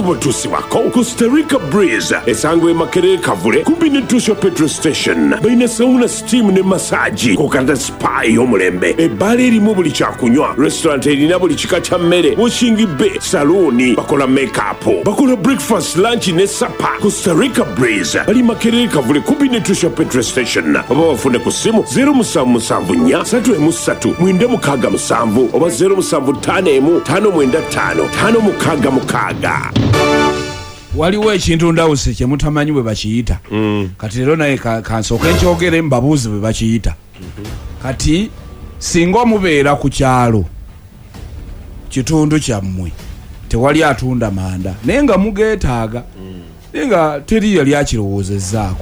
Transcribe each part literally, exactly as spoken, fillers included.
bwetuusibwako Costa Rica Breeze esangwa e Makerere Kavule kumpi ne Tusho Petrol Station. Balina sauna, steam ne massage kokanda spa y'omulembe. Ebbaala erimu buli kyakunywa, restaurant erina buli kika kya mmere, washing bay, saloni, bakola make-up, bakola breakfast, lunch ne supper. Costa Rica Breeze bali Makerere Kavule kumpi ne Tusho Petrol Station. Oba bafune ku ssimu zero seven seven nine three three three nine six seven oba zero seven five one five nine five five six six. Waliwo ekintu ndawuse kye mutamanyi bwe bakiyita. Mm. Kati lero naye kansooka enkyogere mbabuuzi bwe bakiyita. Mm-hmm. Kati singa mubeera ku kyalo kitundu kyammwe tewali atunda manda naye nga mugeetaaga naye nga teri yali akirowoozezzaako.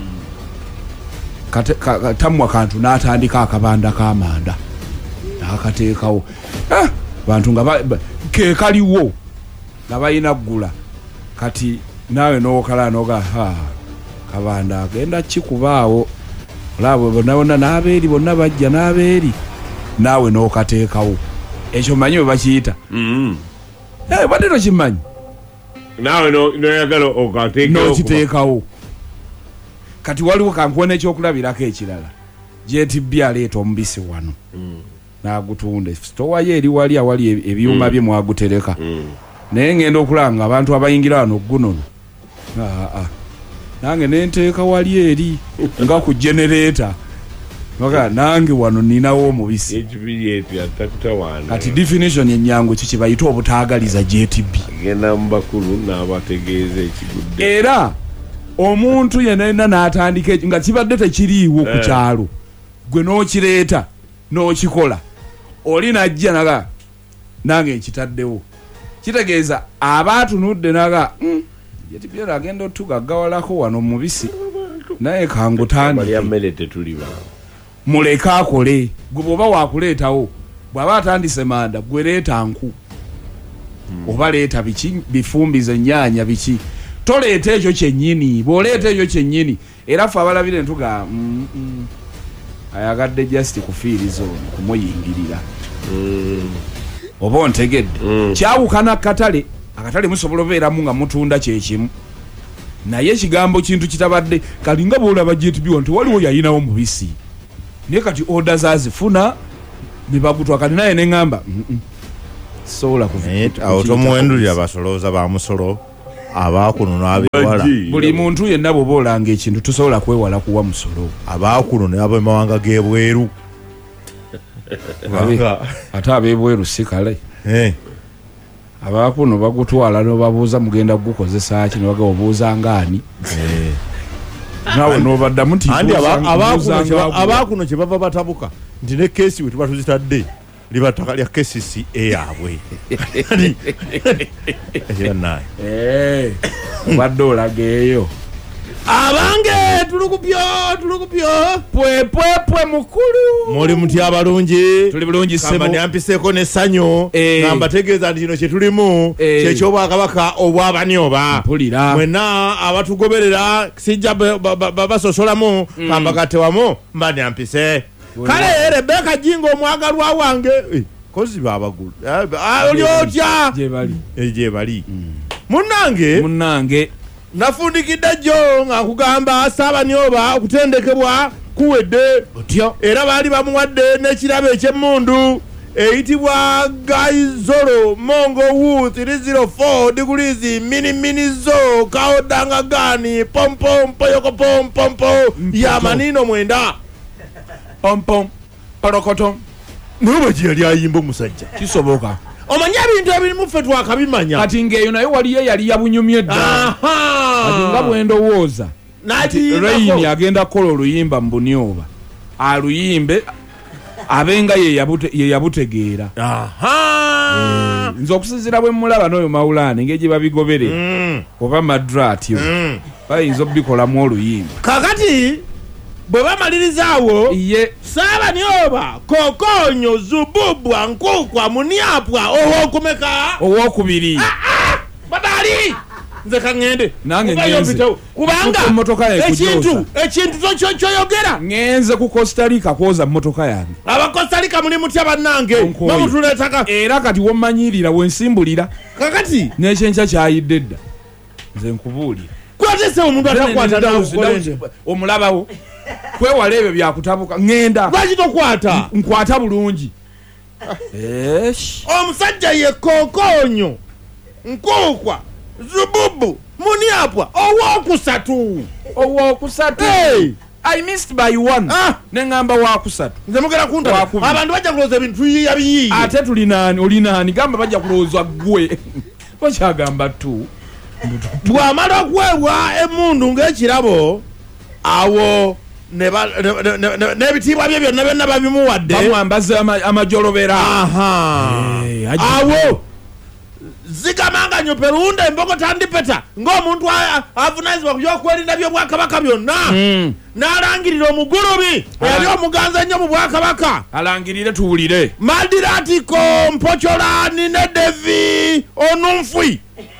Tamwa kantu n'atandika akabanda k'amanda n'akateekawo. Ah, bantu nga ke kaliwo nga balina ggula. Kati naawe n'okala n'oga ha kabanda agenda kikubaawo olaba bonna bonna n'abeeri bonna bajja n'abeeri naawe n'okateekawo. Ekyo manyi bwe bakiyita. Mm. Eh, badde tokimanyi. Naawe n'oyagala okateekawo. N'okiteekawo. Kati waliwo kankuona ekyokulabirako ekirala. J T B aleeta omubisi wano. Mm. N'agutunde. Stowa ye eri wali awali ebyuma bye mwagutereka. Mm. Naye ngenda okulanga abantu abayingira wano gunono. Ah ah. Nange nenteeka wali eri nga ku generator. Noga nange wano ninawo omubisi. H B yetu yatakutawana. Kati definition y'ennyango kiki bayita obutaagaliza J T B. Genda mbakulu n'abategeeza ekigudde. Era omuntu yenna n'atandika nga kibadde tekiriiwo ku kyalo. Gwe n'okireeta n'okikola. Oli najja naga nange nkitaddewo. Kitegeeza abaatunudde naga J T B agenda otugaggawalako wano mubisi naye kangutandike. Bali amere tetuliba. Muleka akole. Gwe bw'oba waakuleetawo bw'aba atandise manda gwe leeta nku. Hmm. Oba leeta biki bifumbize nnyaanya biki. Toleeta ekyo kyennyini. Bw'oleeta ekyo kyennyini era ffe abalabire ntuga mm, mm, ayagadde just kufiiriza ono kumuyingirira. Mm. Oba ontegedde. Mm. Kyawukana katale. Akatale musobola obeeramu nga mutunda kyekimu. Naye ekigambo kintu kitabadde kalinga bw'olaba J T B wantu waliwo yayinawo mubisi. Naye kati order zazifuna ne bagutwa kati naye ne ngamba mm -mm. Sobola kuvuga. Awo tomuwendulira basolooza ba musolo abaakuno n'abewala. Buli muntu yenna bw'oba olanga ekintu tosobola kwewala kuwa musolo. Abaakuno ne ab'emawanga g'ebweru. Ate ab'ebweru si kale. Eh. Abaakuno bagutwala n'obabuuza mugenda gukozesa ki ne baga obuuza ngaani. Eh. Nawe n'obadda muti andi abaakuno kye bava batabuka nti ne keesi we tuba tuzitadde liba ttaka lya K C C A yaabwe. Eh, obadde olaga eyo. Abange tulukupyo tulukupyo pwe pwe pwe mukulu. Muli muti abalungi. Tuli bulungi sebo. Kamba nyampiseko n'essanyu. Ngamba tegeeza nti kino kye tulimu kyekyo Obwakabaka obw'Abanyoba. Mpulira. Mwenna abatugoberera sijja babasosolamu kamba katewamu mba nyampise. Kale Rebecca Jingo omwagalwa wange kozi babagulu. Oli otya? Je bali. Je bali. Munnange. Munnange. Nafundikidde jjo nga kugamba Saabanyoba okutendekebwa kuwedde otyo era baali bamuwadde n'ekirabo eky'emmundu eyitibwa Gaizolo Mongo Wu three oh four degrees mini mini zo kaodanga gani pom pom poyoko pom pom pom ya manino mwenda pom pom porokoto nuba jali ayimbo musajja kisoboka. Omanya bintu ebirimu ffe twakabimanya. Kati ng'eyo naye waliyo yali yabunyumye dda. Kati nga bwendowooza Raini agenda kukola oluyimba mu Bunyoba aluyimbe abenga ye yabutegeera. Nze okusinziira bwe mulaba n'oyo Mawulani ng'egye babigobere oba Madratyo bayinza obikolamu oluyimba. Kakati bwe bamalirizaawo ye Saabanyoba Kokonyo Zububwa Nkukwa Munyapwa owokumeka owokubiri badali nze kangende nange ngenze kubanga motoka ya ekintu ekintu tocho choyogera ngenze ku Costa Rica koza motoka yange aba Costa Rica muli mutya bannange nomutuleta era kati womanyirira wensimbulira kakati n'ekyenkya kyayidde dda nze nkubuulira kwatese omuntu atakwata nawe omulabawo kwewala ebyo byakutabuka ngenda lwaki tokwata nkwata bulungi omusajja ye kokonyo nkuukwa zububu muniapwa owokusatu owokusatu I missed by one ah. Nengamba wakusatu nze mugera kunta abantu bajja kuloza ebintu yabiyiye ate tuli nani oli nani gamba bajja kulozwa gwe bakyagamba tu bwamala okwewa emundu ng'ekirabo awo n'ebitiibwa bye byonna byonna babimuwadde bamwambaza amajolobera awo zigamanga perunda embogo tandipeta ng'omuntu avunanyizibwa ku byokwerinda by'obwakabaka byonna n'alangirira omugulubi eyali omuganza ennyo mu bwakabaka alangirire tuwulire Madiratiko Mpocholani ne Devi Onumfi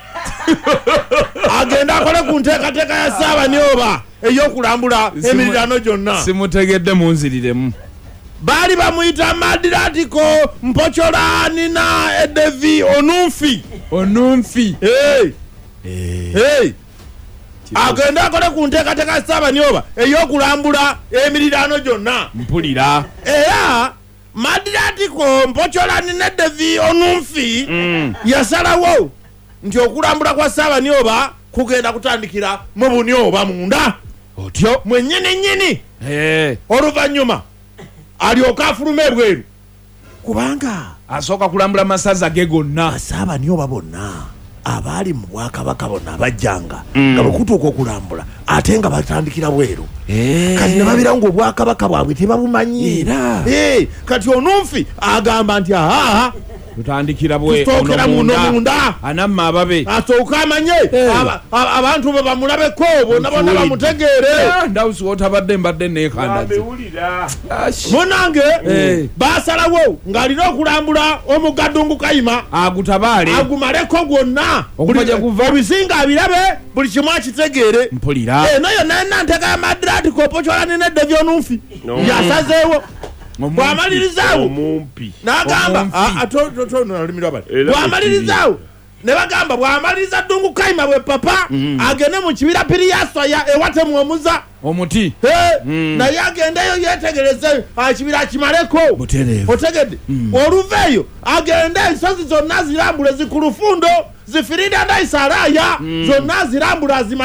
agenda akole ku nteekateeka ya Ssaabanyooba ey'okulambula emirirano gyonna simutegedde munziriremu baali bamuyita Madiratiko Mpocholani na Devi Onumfi Onumfi hey. Hey. agenda akole ku nteekateeka ya Ssaabanyooba ey'okulambula emirirano gyonna mpulira era Madiratiko Mpocholani ne Devi Onumfi mm. yasalawo nti okulambula kwa Ssaabanyooba kugenda kutandikira mu Bunyooba munda otyo mwennyini nnyini hey. Oluvannyuma alyoka afuluma ebweru kubanga asooka kulambula masaza ge gonna Ssaabanyooba bonna abaali mu bwakabaka bonna bajjanga nga mm. bwekutuuka okulambula ate nga batandikira bweru hey. kati ne babira nga obwakabaka bwabwe tebabumanyi hey. kati Onumfi agamba nti aha tutandikira bwe tutokera muno munda anamma ababe asooka amanye abantu be bamulabeko bonna bonna bamutegeere ndawusi wotabadde mbadde neekandaze munange basalawo ng'alina okulambula omugaddungu kayima agutabaale agumaleko gwonna okumaja kuva ebisinga abirabe buli kimu akitegeere mpulira eno yonna yonna nteeka ya Madiratiko Mpocholani ne Devi Onumfi yasazeewo bw'amalirizaawo n'agamba bw'amalirizaawo ne bagamba bw'amaliriza ddungu kayima bwe papa agende mu kibira Piriyasaya ewatemu omuza omuti naye agendeyo yetegereze ekibira akimaleko otegedde oluva eyo agende ensozi zonna zirambule zikulufundo zifirida ndaisaraya zonna zirambula